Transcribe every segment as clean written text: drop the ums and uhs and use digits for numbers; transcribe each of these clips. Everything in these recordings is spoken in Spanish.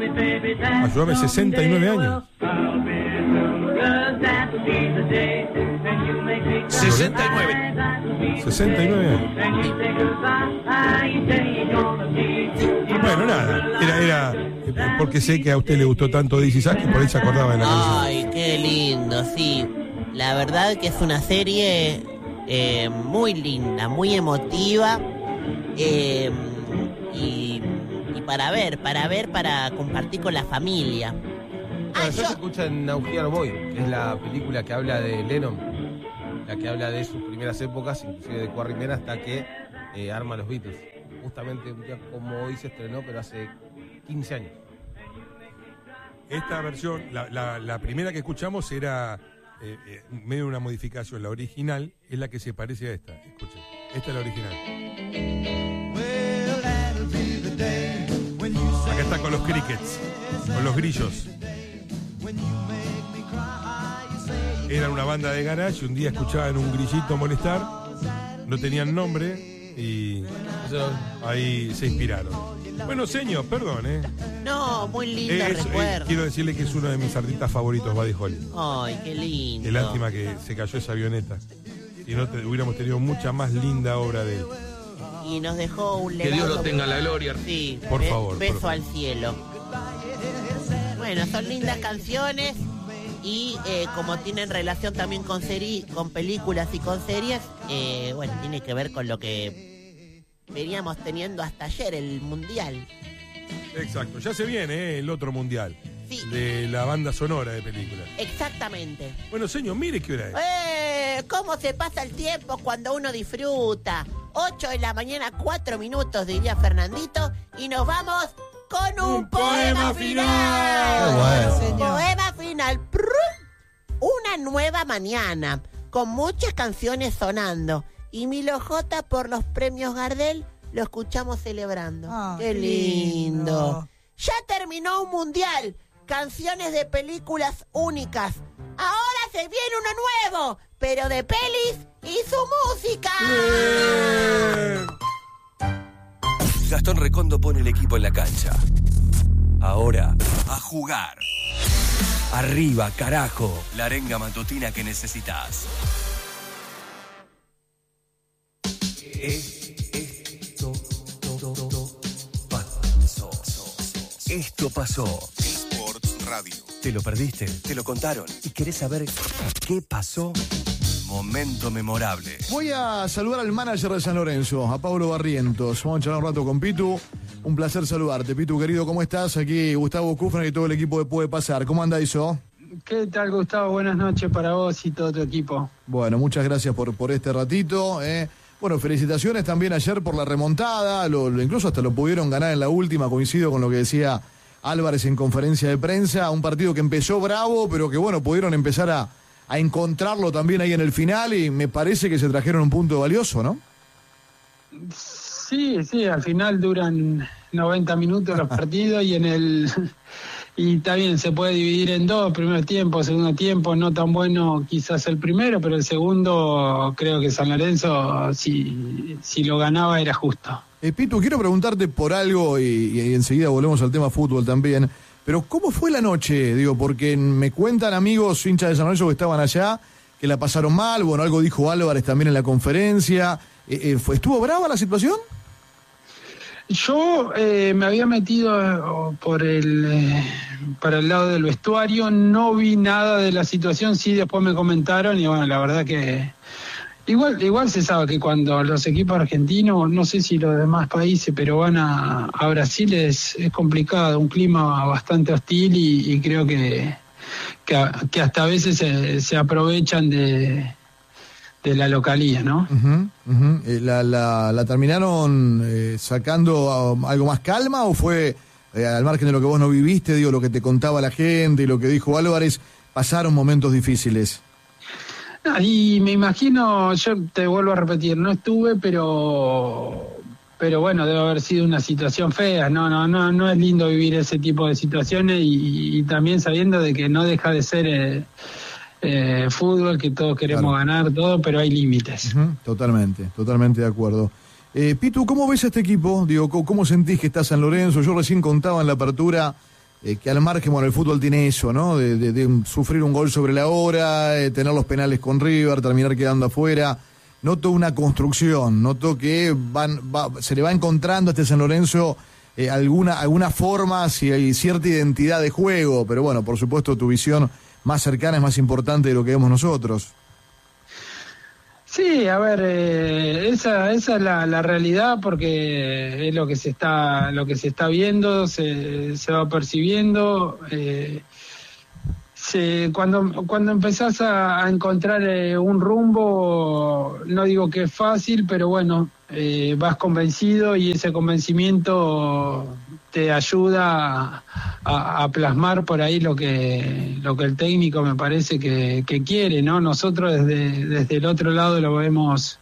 Ayúdame, 69 años. 69 años. Bueno, nada, era porque sé que a usted le gustó tanto This Is Us que por ahí se acordaba de la canción. Ay, qué lindo, sí. La verdad que es una serie muy linda, muy emotiva y para compartir con la familia. Eso se escucha en Naughty Boy, que es la película que habla de Lennon, la que habla de sus primeras épocas, inclusive de Quarry Men, hasta que arma los Beatles. Justamente un día como hoy se estrenó, pero hace 15 años. Esta versión, la primera que escuchamos era medio una modificación. La original es la que se parece a esta. Escuchen, esta es la original. Acá está con los crickets, con los grillos. Eran una banda de garage y un día escuchaban un grillito molestar, no tenían nombre y ahí se inspiraron. Bueno, señor, perdón, No, muy lindo recuerdo. Quiero decirle que es uno de mis artistas favoritos, Buddy Holly. Ay, qué lindo. Qué lástima que se cayó esa avioneta. Y no hubiéramos tenido mucha más linda obra de él. Y nos dejó un legado. Que Dios lo tenga en la gloria. Sí, por favor. Beso al cielo. Bueno, son lindas canciones y como tienen relación también con películas y con series, bueno, tiene que ver con lo que veníamos teniendo hasta ayer, el Mundial. Exacto, ya se viene el otro Mundial. Sí. De la banda sonora de películas. Exactamente. Bueno, señor, mire qué hora es. ¿Cómo se pasa el tiempo cuando uno disfruta? 8 de la mañana, 4 minutos, diría Fernandito, y nos vamos con un poema final. Bueno. Poema final. Una nueva mañana, con muchas canciones sonando, y Milo J por los premios Gardel lo escuchamos celebrando. ¡Qué lindo! Ya terminó un mundial, canciones de películas únicas. Ahora se viene uno nuevo, pero de pelis y su música. Gastón Recondo pone el equipo en la cancha. Ahora, a jugar. Arriba, carajo. La arenga matutina que necesitas. Esto pasó. Sports Radio. ¿Te lo perdiste? ¿Te lo contaron? ¿Y querés saber qué pasó? Momento memorable. Voy a saludar al manager de San Lorenzo, a Pablo Barrientos. Vamos a charlar un rato con Pitu. Un placer saludarte. Pitu, querido, ¿cómo estás? Aquí Gustavo Kufner y todo el equipo de Puede Pasar. ¿Cómo anda eso? ¿Qué tal, Gustavo? Buenas noches para vos y todo tu equipo. Bueno, muchas gracias por este ratito. Bueno, felicitaciones también ayer por la remontada. Incluso hasta lo pudieron ganar en la última. Coincido con lo que decía Álvarez en conferencia de prensa. Un partido que empezó bravo, pero que, bueno, pudieron empezar a encontrarlo también ahí en el final. Y me parece que se trajeron un punto valioso, ¿no? Sí, al final duran 90 minutos los partidos y está bien, se puede dividir en dos, primer tiempo, segundo tiempo, no tan bueno quizás el primero, pero el segundo creo que San Lorenzo, si lo ganaba, era justo. Pitu, quiero preguntarte por algo y enseguida volvemos al tema fútbol también, pero ¿cómo fue la noche? Digo, porque me cuentan amigos hinchas de San Lorenzo que estaban allá, que la pasaron mal, bueno, algo dijo Álvarez también en la conferencia. ¿Estuvo brava la situación? Yo me había metido para el lado del vestuario, no vi nada de la situación, sí después me comentaron y bueno, la verdad que igual se sabe que cuando los equipos argentinos, no sé si los demás países, pero van a Brasil es complicado, un clima bastante hostil y creo que hasta a veces se aprovechan de la localía, ¿no? ¿La terminaron sacando algo más calma o fue al margen de lo que vos no viviste, digo, lo que te contaba la gente y lo que dijo Álvarez, pasaron momentos difíciles? Y me imagino, yo te vuelvo a repetir, no estuve, pero bueno, debe haber sido una situación fea, no es lindo vivir ese tipo de situaciones y también sabiendo de que no deja de ser fútbol, que todos queremos ganar todo, pero hay límites. Totalmente de acuerdo. Pitu, ¿cómo ves a este equipo? Digo, ¿cómo sentís que está San Lorenzo? Yo recién contaba en la apertura que al margen, bueno, el fútbol tiene eso, ¿no? De sufrir un gol sobre la hora, tener los penales con River, terminar quedando afuera. Noto una construcción, noto que se le va encontrando a este San Lorenzo alguna forma, si hay cierta identidad de juego, pero bueno, por supuesto tu visión más cercana es más importante de lo que vemos nosotros. Sí, a ver, esa es la realidad, porque es lo que se está viendo, se va percibiendo. Cuando empezás a encontrar un rumbo, no digo que es fácil, pero bueno, vas convencido y ese convencimiento te ayuda a plasmar por ahí lo que el técnico me parece que quiere, ¿no? Nosotros desde el otro lado lo vemos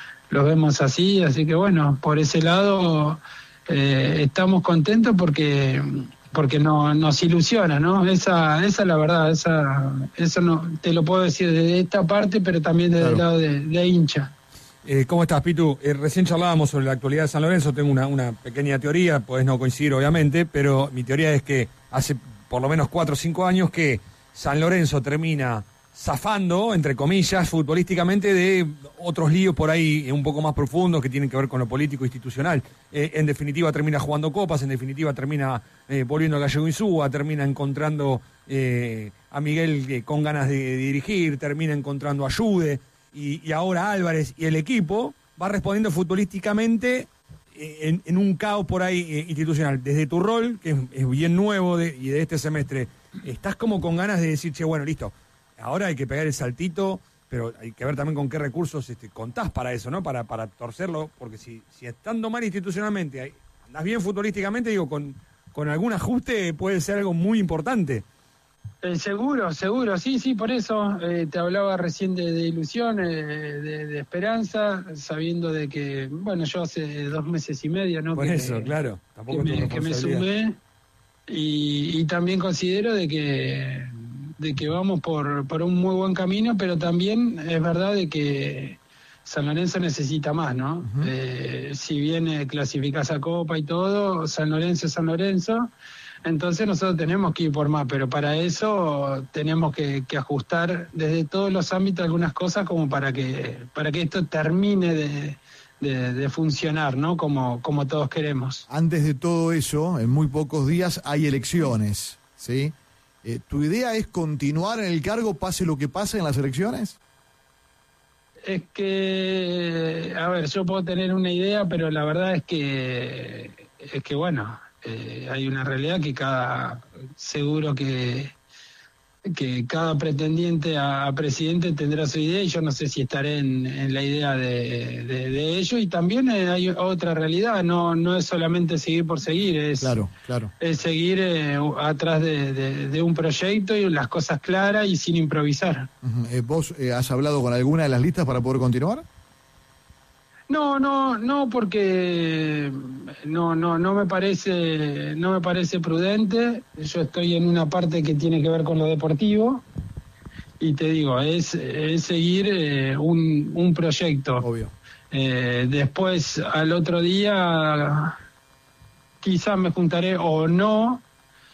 así que bueno, por ese lado estamos contentos porque nos ilusiona, ¿no? Esa es la verdad, eso no te lo puedo decir desde esta parte, pero también desde el lado de hincha. ¿Cómo estás, Pitu? Recién charlábamos sobre la actualidad de San Lorenzo. Tengo una pequeña teoría, podés no coincidir obviamente, pero mi teoría es que hace por lo menos 4 o 5 años que San Lorenzo termina zafando, entre comillas, futbolísticamente de otros líos por ahí un poco más profundos que tienen que ver con lo político institucional. En definitiva termina jugando copas, en definitiva termina volviendo a Gallego Insúa, termina encontrando a Miguel con ganas de dirigir, termina encontrando a Jude, y ahora Álvarez y el equipo va respondiendo futbolísticamente en un caos por ahí institucional. Desde tu rol, que es bien nuevo y de este semestre, estás como con ganas de decir, che, bueno, listo, ahora hay que pegar el saltito, pero hay que ver también con qué recursos contás para eso, ¿no? Para torcerlo, porque si estando mal institucionalmente, andás bien futbolísticamente, digo, con algún ajuste puede ser algo muy importante. Seguro, sí, por eso te hablaba recién de ilusión, de esperanza, sabiendo de que, bueno, yo hace 2 meses y medio, ¿no? Por eso, claro, tampoco que me sumé, y también considero de que vamos por un muy buen camino, pero también es verdad de que San Lorenzo necesita más, ¿no? Uh-huh. Si bien clasificás a Copa y todo, San Lorenzo es San Lorenzo. Entonces nosotros tenemos que ir por más, pero para eso tenemos que ajustar desde todos los ámbitos algunas cosas como para que esto termine de funcionar, ¿no? Como todos queremos. Antes de todo eso, en muy pocos días hay elecciones, ¿sí? ¿Tu idea es continuar en el cargo pase lo que pase en las elecciones? Es que, a ver, yo puedo tener una idea, pero la verdad es que bueno, hay una realidad que seguro que cada pretendiente a presidente tendrá su idea, y yo no sé si estaré en la idea de ello. Y también hay otra realidad, no es solamente seguir por seguir, es seguir atrás de un proyecto y las cosas claras y sin improvisar. ¿Vos has hablado con alguna de las listas para poder continuar? No, porque no me parece prudente. Yo estoy en una parte que tiene que ver con lo deportivo y te digo, es seguir un proyecto. Obvio. Después, al otro día, quizás me juntaré o no,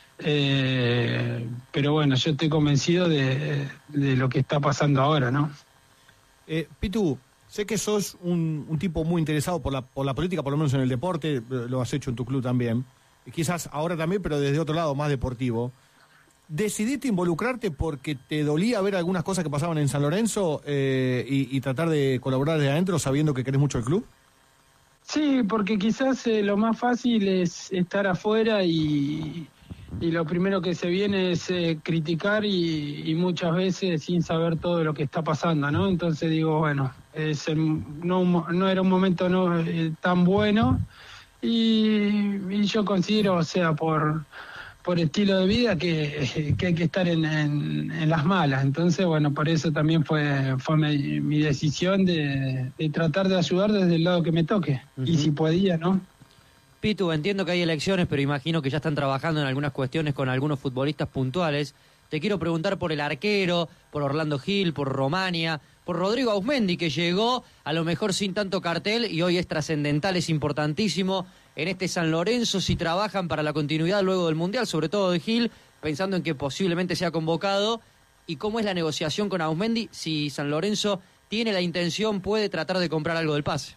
pero bueno, yo estoy convencido de lo que está pasando ahora, ¿no? Pitu, sé que sos un tipo muy interesado por la política, por lo menos en el deporte, lo has hecho en tu club también, quizás ahora también, pero desde otro lado, más deportivo. ¿Decidiste involucrarte porque te dolía ver algunas cosas que pasaban en San Lorenzo y tratar de colaborar desde adentro sabiendo que querés mucho el club? Sí, porque quizás lo más fácil es estar afuera y lo primero que se viene es criticar y muchas veces sin saber todo lo que está pasando, ¿no? Entonces digo, bueno, no era un momento tan bueno y yo considero, o sea, por estilo de vida que hay que estar en las malas. Entonces, bueno, por eso también fue mi decisión de tratar de ayudar desde el lado que me toque. Uh-huh. Y si podía, ¿no? Pitu, entiendo que hay elecciones, pero imagino que ya están trabajando en algunas cuestiones con algunos futbolistas puntuales. Te quiero preguntar por el arquero, por Orlando Gil, por Romania, por Rodrigo Auzmendi, que llegó a lo mejor sin tanto cartel y hoy es trascendental, es importantísimo en este San Lorenzo, si trabajan para la continuidad luego del Mundial, sobre todo de Gil, pensando en que posiblemente sea convocado, y cómo es la negociación con Auzmendi, si San Lorenzo tiene la intención, puede tratar de comprar algo del pase.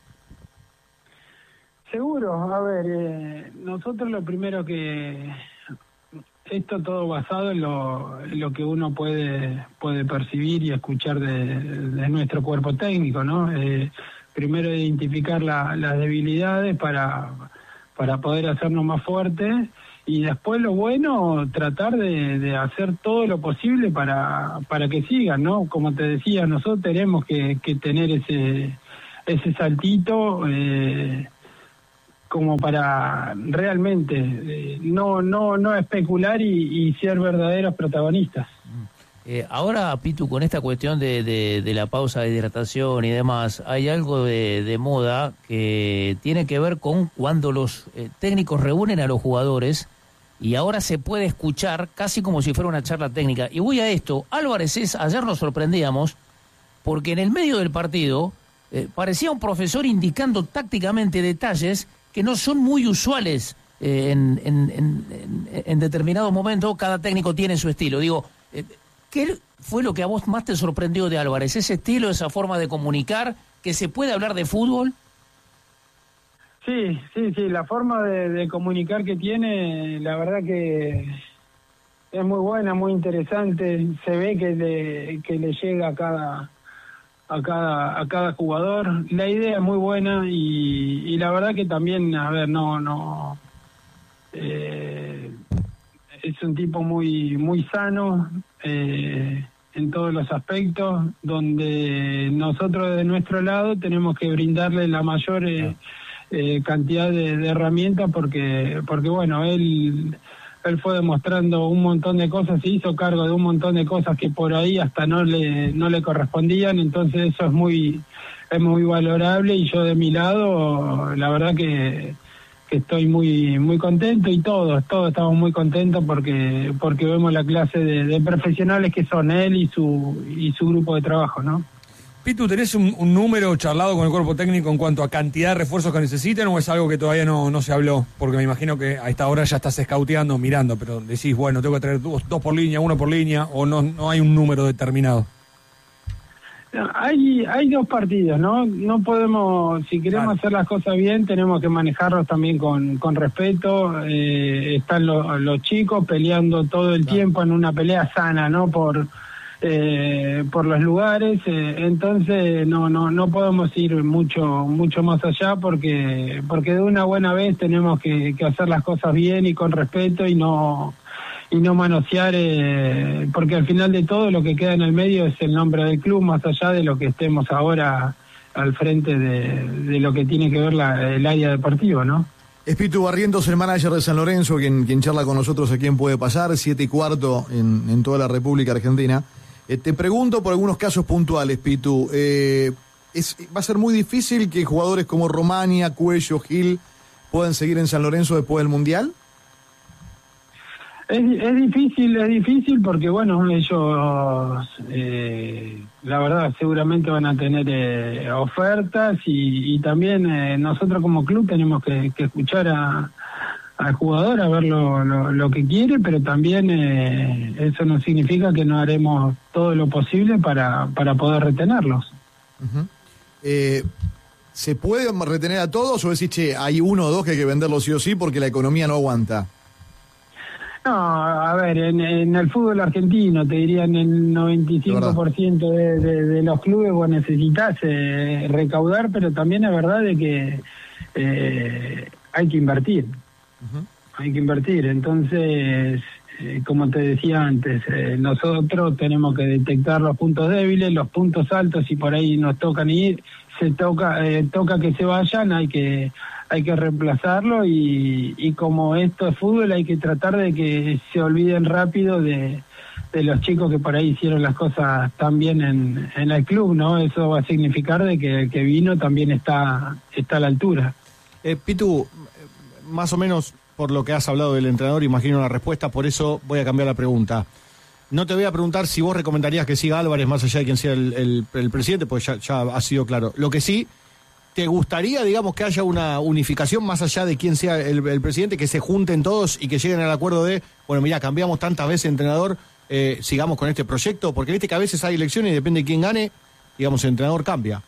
Seguro, a ver, nosotros lo primero que... Esto todo basado en lo que uno puede percibir y escuchar de nuestro cuerpo técnico, ¿no? Primero identificar las debilidades para poder hacernos más fuertes, y después lo bueno, tratar de hacer todo lo posible para que sigan, ¿no? Como te decía, nosotros tenemos que tener ese saltito, como para realmente no especular y ser verdaderos protagonistas. Ahora, Pitu, con esta cuestión de la pausa de hidratación y demás, hay algo de moda que tiene que ver con cuando los técnicos reúnen a los jugadores, y ahora se puede escuchar casi como si fuera una charla técnica. Y voy a esto, Álvarez ayer nos sorprendíamos porque en el medio del partido parecía un profesor indicando tácticamente detalles que no son muy usuales en determinados momentos. Cada técnico tiene su estilo. Digo, ¿qué fue lo que a vos más te sorprendió de Álvarez? ¿Ese estilo, esa forma de comunicar, que se puede hablar de fútbol? Sí, la forma de comunicar que tiene, la verdad que es muy buena, muy interesante. Se ve que le llega a cada jugador. La idea es muy buena y la verdad que también, a ver, es un tipo muy sano en todos los aspectos, donde nosotros de nuestro lado tenemos que brindarle la mayor cantidad de herramientas, porque bueno, él fue demostrando un montón de cosas, se hizo cargo de un montón de cosas que por ahí hasta no le correspondían, entonces eso es muy valorable, y yo de mi lado, la verdad que estoy muy contento, y todos estamos muy contentos porque vemos la clase de profesionales que son él y su grupo de trabajo, ¿no? Pitu, ¿tenés un número charlado con el cuerpo técnico en cuanto a cantidad de refuerzos que necesitan, o es algo que todavía no se habló? Porque me imagino que a esta hora ya estás escauteando, mirando, pero decís, bueno, tengo que traer dos por línea, uno por línea, o no hay un número determinado. Hay dos partidos, ¿no? No podemos, si queremos hacer las cosas bien, tenemos que manejarlos también con respeto. Están los chicos peleando todo el tiempo en una pelea sana, ¿no? Por los lugares, entonces no podemos ir mucho más allá, porque de una buena vez tenemos que hacer las cosas bien y con respeto, y no manosear, porque al final de todo lo que queda en el medio es el nombre del club, más allá de lo que estemos ahora al frente de lo que tiene que ver el área deportiva, ¿no? Es Pitu Barrientos, el manager de San Lorenzo, quien charla con nosotros aquí en Puede Pasar, 7:15 en toda la República Argentina. Te pregunto por algunos casos puntuales, Pitu. ¿Va a ser muy difícil que jugadores como Romania, Cuello, Gil puedan seguir en San Lorenzo después del Mundial? Es difícil porque, bueno, ellos, la verdad, seguramente van a tener ofertas, y también nosotros como club tenemos que escuchar al jugador, a ver lo que quiere, pero también eso no significa que no haremos todo lo posible para poder retenerlos. Uh-huh. ¿Se puede retener a todos, o decís, che, hay uno o dos que hay que venderlos sí o sí porque la economía no aguanta? No, a ver, en el fútbol argentino, te diría, en el 95% de los clubes vos necesitas recaudar, pero también es verdad de que hay que invertir. Uh-huh. Hay que invertir, entonces, como te decía antes, nosotros tenemos que detectar los puntos débiles, los puntos altos, y por ahí nos tocan ir, toca que se vayan, hay que reemplazarlo, y como esto es fútbol, hay que tratar de que se olviden rápido de los chicos que por ahí hicieron las cosas tan bien en el club, ¿no? Eso va a significar de que el que vino también está a la altura. Pitu, más o menos por lo que has hablado del entrenador, imagino la respuesta, por eso voy a cambiar la pregunta. No te voy a preguntar si vos recomendarías que siga Álvarez más allá de quien sea el presidente, pues ya ha sido claro. Lo que sí, ¿te gustaría, digamos, que haya una unificación más allá de quién sea el presidente, que se junten todos y que lleguen al acuerdo de, bueno, mira, cambiamos tantas veces de entrenador, sigamos con este proyecto? Porque viste que a veces hay elecciones y depende de quién gane, digamos, el entrenador cambia.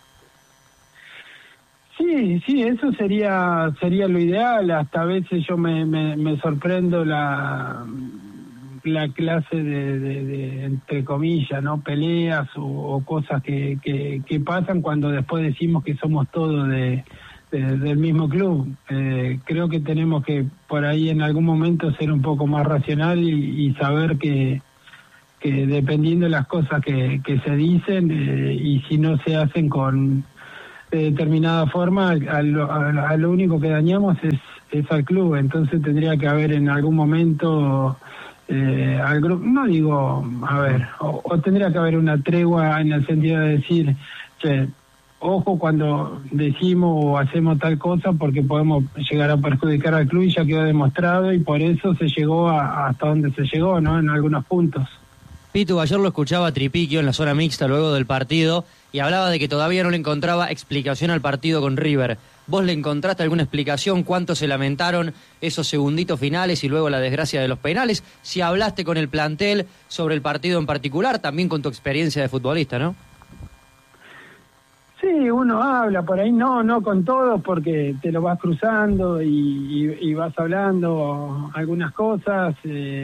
Sí, eso sería lo ideal. Hasta a veces yo me sorprendo la clase de entre comillas, ¿no? Peleas o cosas que pasan cuando después decimos que somos todos del mismo club. Creo que tenemos que por ahí en algún momento ser un poco más racional y saber que dependiendo de las cosas que se dicen y si no se hacen con de determinada forma, a lo único que dañamos es al club. Entonces tendría que haber en algún momento al grupo, no digo, a ver, o tendría que haber una tregua en el sentido de decir, che, ojo cuando decimos o hacemos tal cosa porque podemos llegar a perjudicar al club y ya quedó demostrado y por eso se llegó hasta donde se llegó, ¿no? En algunos puntos. Pitu, ayer lo escuchaba a Tripiquio en la zona mixta luego del partido y hablaba de que todavía no le encontraba explicación al partido con River. ¿Vos le encontraste alguna explicación? ¿Cuánto se lamentaron esos segunditos finales y luego la desgracia de los penales? Si hablaste con el plantel sobre el partido en particular, también con tu experiencia de futbolista, ¿no? Sí, uno habla por ahí, no con todos porque te lo vas cruzando y vas hablando algunas cosas.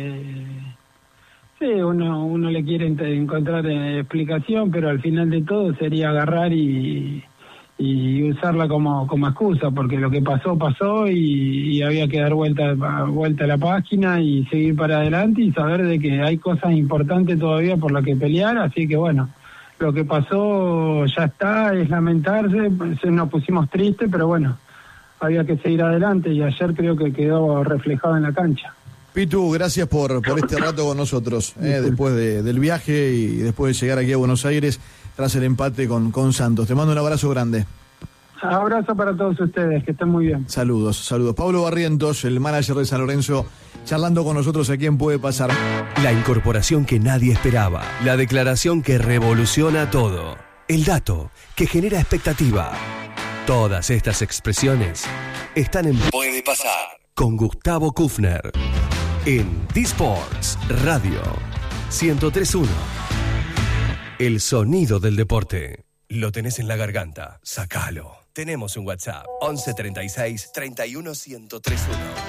Sí, uno le quiere encontrar explicación, pero al final de todo sería agarrar y usarla como excusa, porque lo que pasó y había que dar vuelta a la página y seguir para adelante y saber de que hay cosas importantes todavía por las que pelear, así que bueno, lo que pasó ya está, es lamentarse, nos pusimos tristes, pero bueno, había que seguir adelante y ayer creo que quedó reflejado en la cancha. Pitu, gracias por este rato con nosotros, después del viaje y después de llegar aquí a Buenos Aires tras el empate con Santos. Te mando un abrazo grande. Abrazo para todos ustedes, que estén muy bien. Saludos. Pablo Barrientos, el manager de San Lorenzo, charlando con nosotros aquí en Puede Pasar. La incorporación que nadie esperaba, la declaración que revoluciona todo, el dato que genera expectativa. Todas estas expresiones están en Puede Pasar con Gustavo Kufner. En D-Sports Radio 103.1. El sonido del deporte. Lo tenés en la garganta, sacalo. Tenemos un WhatsApp 11 36 31 1031.